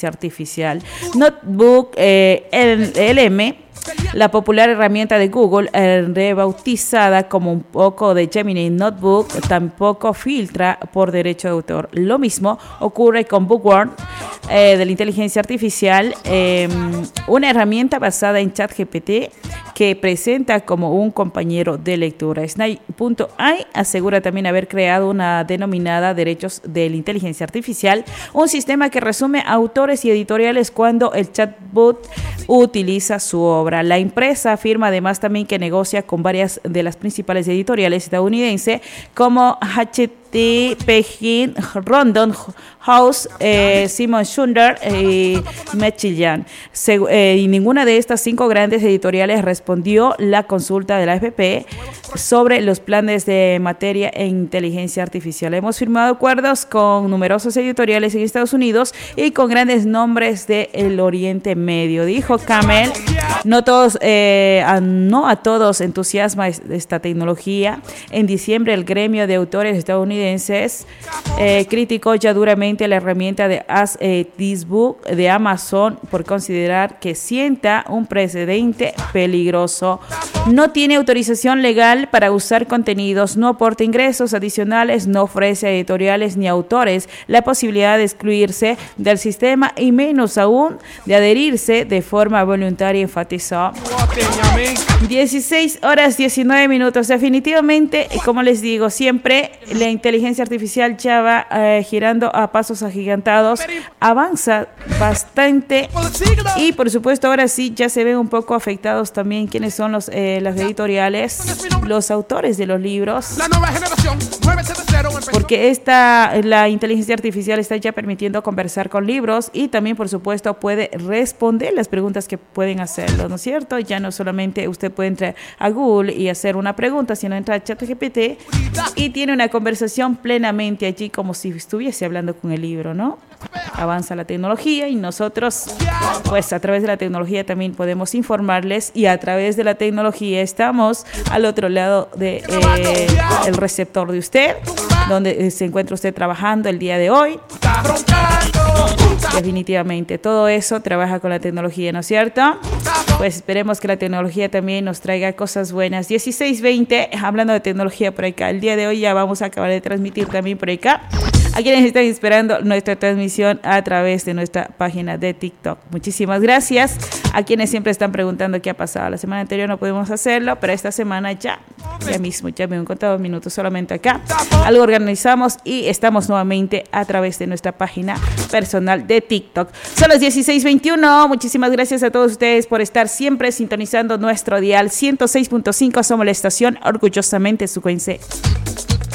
inteligencia artificial. Notebook LM, la popular herramienta de Google, rebautizada como un poco de Gemini Notebook, tampoco filtra por derecho de autor. Lo mismo ocurre con Bookworm, de la inteligencia artificial, una herramienta basada en ChatGPT que presenta como un compañero de lectura. Snai.ai asegura también haber creado una denominada derechos de la inteligencia artificial, un sistema que resume autores y editoriales cuando el chatbot utiliza su obra. La empresa afirma además también que negocia con varias de las principales editoriales estadounidenses como Penguin, Random House, Simon Schuster y Macmillan. Y ninguna de estas 5 grandes editoriales respondió la consulta de la AFP sobre los planes de materia en inteligencia artificial. Hemos firmado acuerdos con numerosos editoriales en Estados Unidos y con grandes nombres del Oriente Medio, dijo Kamel. No a todos entusiasma esta tecnología. En diciembre, el gremio de autores estadounidenses criticó ya duramente la herramienta de As This Book de Amazon por considerar que sienta un precedente peligroso. No tiene autorización legal para usar contenidos, no aporta ingresos adicionales, no ofrece a editoriales ni autores la posibilidad de excluirse del sistema y menos aún de adherirse de forma voluntaria, enfatizó. 16:19. Definitivamente, como les digo, siempre la inteligencia artificial ya va girando a pasos agigantados, avanza bastante y por supuesto ahora sí ya se ven un poco afectados también quienes son las editoriales, los autores de los libros, porque la inteligencia artificial está ya permitiendo conversar con libros y también por supuesto puede responder las preguntas que pueden hacerlo, ¿no es cierto? Ya no solamente usted puede entrar a Google y hacer una pregunta, sino entra a ChatGPT y tiene una conversación plenamente allí como si estuviese hablando con el libro, ¿no? Avanza la tecnología y nosotros, pues a través de la tecnología también podemos informarles y a través de la tecnología estamos al otro lado de el receptor de usted, donde se encuentra usted trabajando el día de hoy. Definitivamente, todo eso trabaja con la tecnología, ¿no es cierto? Pues esperemos que la tecnología también nos traiga cosas buenas. 16:20, hablando de tecnología por acá. El día de hoy ya vamos a acabar de transmitir también por acá a quienes están esperando nuestra transmisión a través de nuestra página de TikTok. Muchísimas gracias a quienes siempre están preguntando qué ha pasado. La semana anterior no pudimos hacerlo, pero esta semana ya me han contado minutos solamente acá. Algo organizamos y estamos nuevamente a través de nuestra página personal de TikTok. Son las 16:21. Muchísimas gracias a todos ustedes por estar siempre sintonizando nuestro dial 106.5. Somos la estación orgullosamente sucuense.